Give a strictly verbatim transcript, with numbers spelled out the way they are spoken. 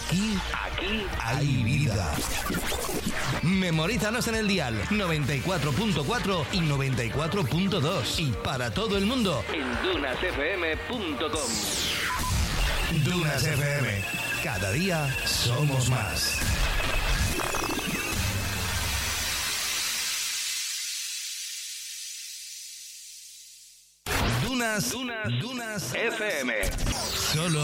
Aquí, aquí hay vida. Memorízanos en el dial noventa y cuatro punto cuatro y noventa y cuatro punto dos. Y para todo el mundo en dunas f m punto com. Dunas F M. Cada día somos más. Dunas, Dunas, Dunas F M. Solo